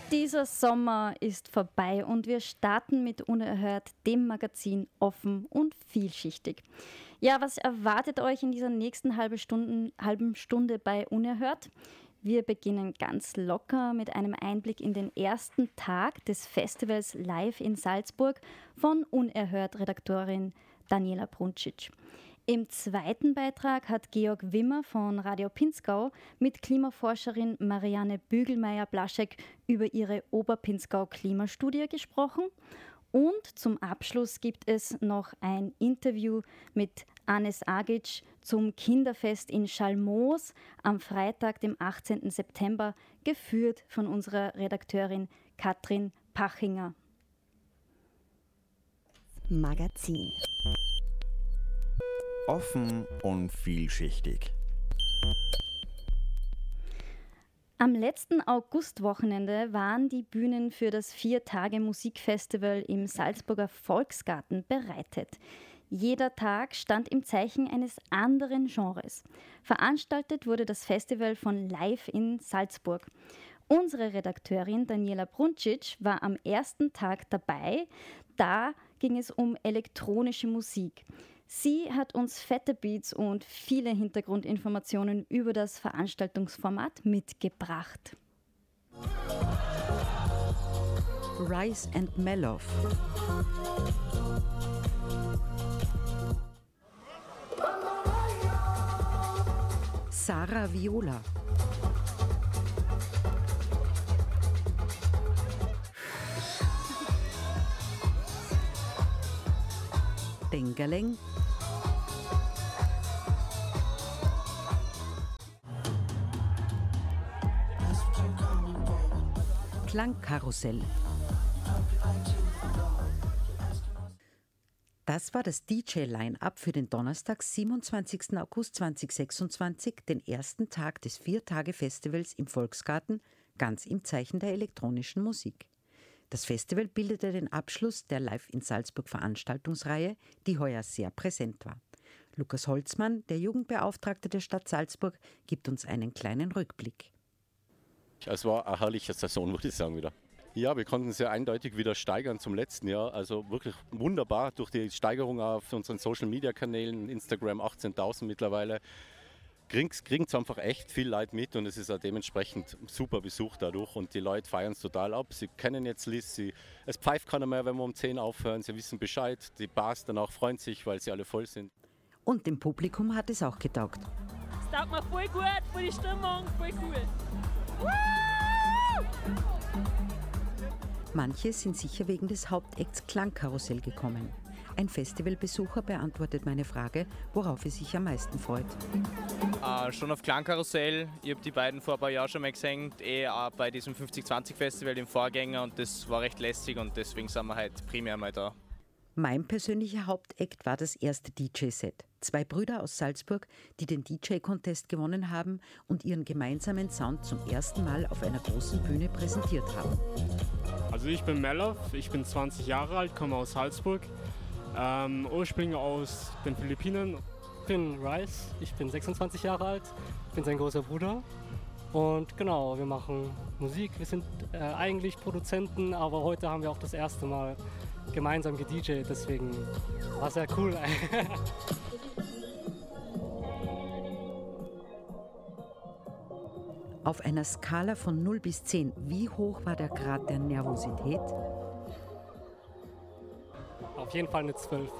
Dieser Sommer ist vorbei und wir starten mit Unerhört, dem Magazin offen und vielschichtig. Ja, was erwartet euch in dieser nächsten halben Stunde bei Unerhört? Wir beginnen ganz locker mit einem Einblick in den ersten Tag des Festivals live in Salzburg von Unerhört-Redakteurin Daniela Bruncic. Im zweiten Beitrag hat Georg Wimmer von Radio Pinzgau mit Klimaforscherin Marianne Bügelmeier-Blaschek über ihre Oberpinzgau-Klimastudie gesprochen. Und zum Abschluss gibt es noch ein Interview mit Anis Agic zum Kinderfest in Schalmoos am Freitag, dem 18. September, geführt von unserer Redakteurin Katrin Pachinger. Magazin. Offen und vielschichtig. Am letzten Augustwochenende waren die Bühnen für das 4-Tage-Musikfestival im Salzburger Volksgarten bereitet. Jeder Tag stand im Zeichen eines anderen Genres. Veranstaltet wurde das Festival von Live in Salzburg. Unsere Redakteurin Daniela Bruncic war am ersten Tag dabei. Da ging es um elektronische Musik. Sie hat uns fette Beats und viele Hintergrundinformationen über das Veranstaltungsformat mitgebracht. Rise and Melov. Sarah Viola. Dengerleng. Klangkarussell. Das war das DJ-Line-Up für den Donnerstag, 27. August 2026, den ersten Tag des 4-Tage-Festivals im Volksgarten, ganz im Zeichen der elektronischen Musik. Das Festival bildete den Abschluss der Live in Salzburg Veranstaltungsreihe, die heuer sehr präsent war. Lukas Holzmann, der Jugendbeauftragte der Stadt Salzburg, gibt uns einen kleinen Rückblick. Es war eine herrliche Saison, würde ich sagen, wieder. Ja, wir konnten sehr eindeutig wieder steigern zum letzten Jahr. Also wirklich wunderbar durch die Steigerung auf unseren Social-Media-Kanälen, Instagram 18.000 mittlerweile. Kriegt es einfach echt viel Leute mit und es ist auch dementsprechend super Besuch dadurch und die Leute feiern es total ab. Sie kennen jetzt Liz, es pfeift keiner mehr, wenn wir um 10 aufhören, sie wissen Bescheid. Die Bars danach freuen sich, weil sie alle voll sind. Und dem Publikum hat es auch getaugt. Es taugt mir voll gut, voll die Stimmung, voll cool. Manche sind sicher wegen des Hauptacts Klangkarussell gekommen. Ein Festivalbesucher beantwortet meine Frage, worauf er sich am meisten freut. Schon auf Klangkarussell. Ich habe die beiden vor ein paar Jahren schon mal gesehen, auch bei diesem 50-20-Festival, dem Vorgänger, und das war recht lässig und deswegen sind wir heute primär mal da. Mein persönlicher Hauptakt war das erste DJ-Set. 2 Brüder aus Salzburg, die den DJ-Contest gewonnen haben und ihren gemeinsamen Sound zum ersten Mal auf einer großen Bühne präsentiert haben. Also ich bin Melov, ich bin 20 Jahre alt, komme aus Salzburg, ursprünglich aus den Philippinen. Ich bin Rice, ich bin 26 Jahre alt, ich bin sein großer Bruder und genau, wir machen Musik. Wir sind eigentlich Produzenten, aber heute haben wir auch das erste Mal gemeinsam gedjt, deswegen war es sehr cool. Auf einer Skala von 0 bis 10, wie hoch war der Grad der Nervosität? Auf jeden Fall eine 12.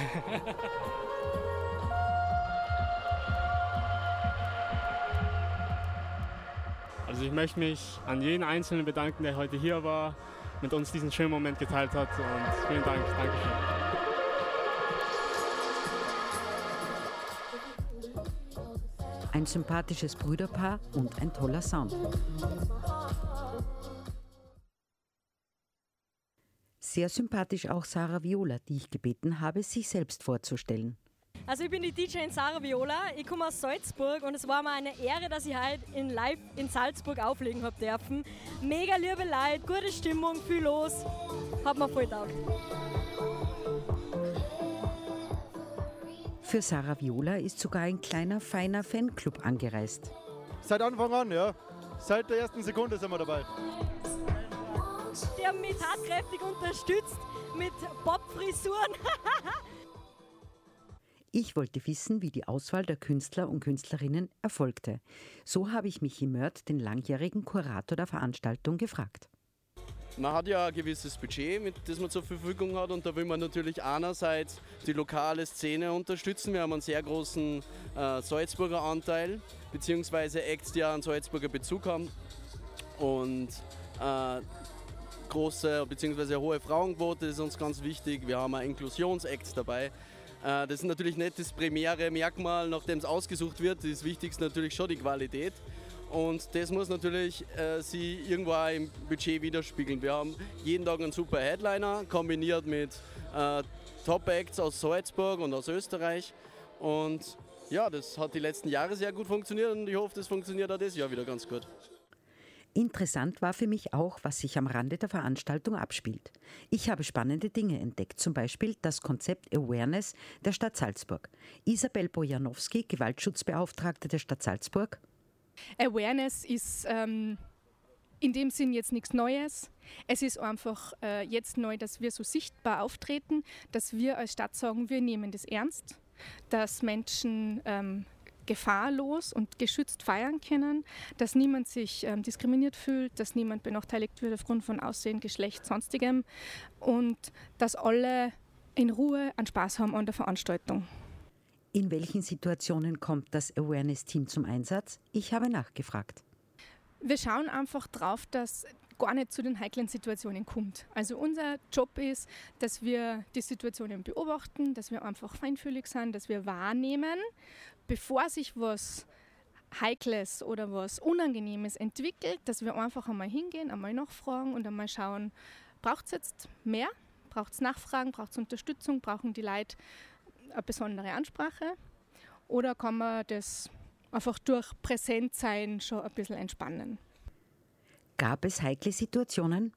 Also ich möchte mich an jeden Einzelnen bedanken, der heute hier war, mit uns diesen schönen Moment geteilt hat und vielen Dank, Dankeschön. Ein sympathisches Brüderpaar und ein toller Sound. Sehr sympathisch auch Sarah Viola, die ich gebeten habe, sich selbst vorzustellen. Also ich bin die DJ Sarah Viola, ich komme aus Salzburg und es war mir eine Ehre, dass ich heute live in Salzburg auflegen habe dürfen. Mega liebe Leute, gute Stimmung, viel los, hat mir voll getaugt. Für Sarah Viola ist sogar ein kleiner, feiner Fanclub angereist. Seit Anfang an, ja. Seit der ersten Sekunde sind wir dabei. Die haben mich tatkräftig unterstützt mit Bob-Frisuren. Ich wollte wissen, wie die Auswahl der Künstler und Künstlerinnen erfolgte. So habe ich Michi Mörth, den langjährigen Kurator der Veranstaltung, gefragt. Man hat ja ein gewisses Budget, das man zur Verfügung hat, und da will man natürlich einerseits die lokale Szene unterstützen. Wir haben einen sehr großen Salzburger Anteil, beziehungsweise Acts, die auch einen Salzburger Bezug haben, und große bzw. hohe Frauenquote, das ist uns ganz wichtig. Wir haben auch Inklusionsacts dabei. Das ist natürlich nicht das primäre Merkmal, nachdem es ausgesucht wird. Das Wichtigste natürlich schon die Qualität. Und das muss natürlich sich irgendwo auch im Budget widerspiegeln. Wir haben jeden Tag einen super Headliner, kombiniert mit Top-Acts aus Salzburg und aus Österreich. Und ja, das hat die letzten Jahre sehr gut funktioniert und ich hoffe, das funktioniert auch dieses Jahr wieder ganz gut. Interessant war für mich auch, was sich am Rande der Veranstaltung abspielt. Ich habe spannende Dinge entdeckt, zum Beispiel das Konzept Awareness der Stadt Salzburg. Isabel Bojanowski, Gewaltschutzbeauftragte der Stadt Salzburg. Awareness ist in dem Sinn jetzt nichts Neues. Es ist einfach jetzt neu, dass wir so sichtbar auftreten, dass wir als Stadt sagen, wir nehmen das ernst, dass Menschen gefahrlos und geschützt feiern können, dass niemand sich diskriminiert fühlt, dass niemand benachteiligt wird aufgrund von Aussehen, Geschlecht, sonstigem und dass alle in Ruhe einen Spaß haben an der Veranstaltung. In welchen Situationen kommt das Awareness-Team zum Einsatz? Ich habe nachgefragt. Wir schauen einfach drauf, dass gar nicht zu den heiklen Situationen kommt. Also unser Job ist, dass wir die Situationen beobachten, dass wir einfach feinfühlig sind, dass wir wahrnehmen, bevor sich was Heikles oder was Unangenehmes entwickelt, dass wir einfach einmal hingehen, einmal nachfragen und einmal schauen, braucht es jetzt mehr? Braucht es Nachfragen? Braucht es Unterstützung? Brauchen die Leute eine besondere Ansprache? Oder kann man das einfach durch Präsentsein schon ein bisschen entspannen? Gab es heikle Situationen?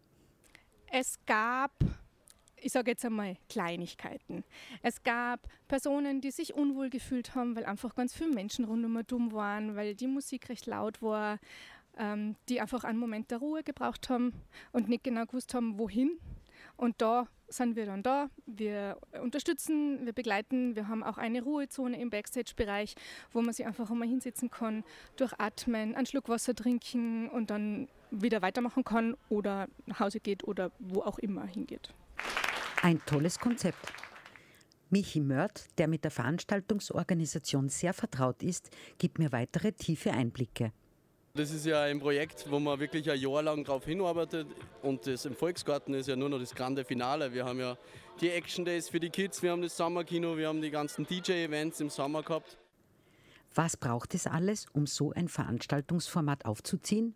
Es gab, ich sage jetzt einmal, Kleinigkeiten. Es gab Personen, die sich unwohl gefühlt haben, weil einfach ganz viele Menschen rundum waren, weil die Musik recht laut war, die einfach einen Moment der Ruhe gebraucht haben und nicht genau gewusst haben, wohin. Und da sind wir dann da. Wir unterstützen, wir begleiten. Wir haben auch eine Ruhezone im Backstage-Bereich, wo man sich einfach einmal hinsetzen kann, durchatmen, einen Schluck Wasser trinken und dann wieder weitermachen kann oder nach Hause geht oder wo auch immer hingeht. Ein tolles Konzept. Michi Mörth, der mit der Veranstaltungsorganisation sehr vertraut ist, gibt mir weitere tiefe Einblicke. Das ist ja ein Projekt, wo man wirklich ein Jahr lang drauf hinarbeitet, und das im Volksgarten ist ja nur noch das grande Finale. Wir haben ja die Action Days für die Kids, wir haben das Sommerkino, wir haben die ganzen DJ-Events im Sommer gehabt. Was braucht es alles, um so ein Veranstaltungsformat aufzuziehen?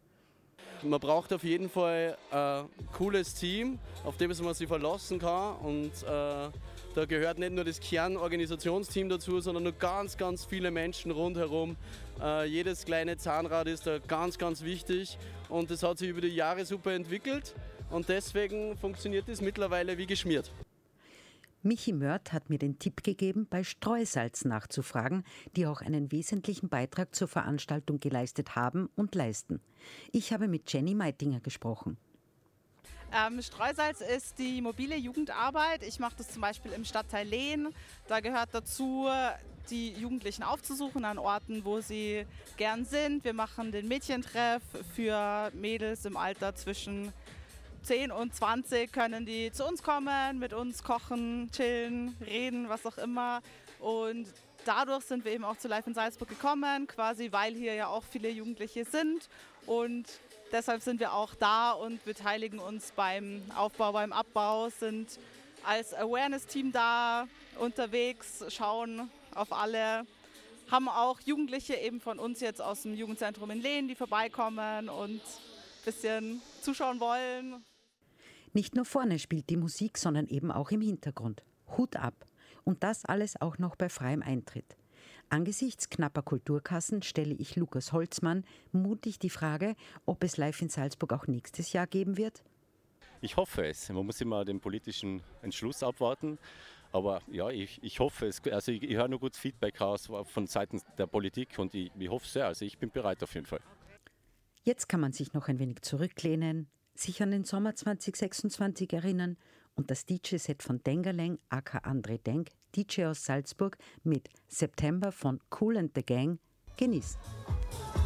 Man braucht auf jeden Fall ein cooles Team, auf das man sich verlassen kann, und da gehört nicht nur das Kernorganisationsteam dazu, sondern nur ganz, ganz viele Menschen rundherum. Jedes kleine Zahnrad ist da ganz, ganz wichtig, und das hat sich über die Jahre super entwickelt, und deswegen funktioniert es mittlerweile wie geschmiert. Michi Mörth hat mir den Tipp gegeben, bei Streusalz nachzufragen, die auch einen wesentlichen Beitrag zur Veranstaltung geleistet haben und leisten. Ich habe mit Jenny Meitinger gesprochen. Streusalz ist die mobile Jugendarbeit. Ich mache das zum Beispiel im Stadtteil Lehn. Da gehört dazu, die Jugendlichen aufzusuchen an Orten, wo sie gern sind. Wir machen den Mädchentreff für Mädels im Alter zwischen 10 und 20, können die zu uns kommen, mit uns kochen, chillen, reden, was auch immer. Und dadurch sind wir eben auch zu Live in Salzburg gekommen, quasi weil hier ja auch viele Jugendliche sind. Und deshalb sind wir auch da und beteiligen uns beim Aufbau, beim Abbau, sind als Awareness-Team da unterwegs, schauen auf alle, haben auch Jugendliche eben von uns jetzt aus dem Jugendzentrum in Lehn, die vorbeikommen und ein bisschen zuschauen wollen. Nicht nur vorne spielt die Musik, sondern eben auch im Hintergrund. Hut ab. Und das alles auch noch bei freiem Eintritt. Angesichts knapper Kulturkassen stelle ich Lukas Holzmann mutig die Frage, ob es Live in Salzburg auch nächstes Jahr geben wird. Ich hoffe es. Man muss immer den politischen Entschluss abwarten. Aber ja, ich hoffe es. Also ich höre nur gutes Feedback raus von Seiten der Politik, und ich hoffe es sehr. Also ich bin bereit auf jeden Fall. Jetzt kann man sich noch ein wenig zurücklehnen, sich an den Sommer 2026 erinnern und das DJ-Set von Dengerleng, aka André Denk, DJ aus Salzburg, mit September von Kool and the Gang genießen.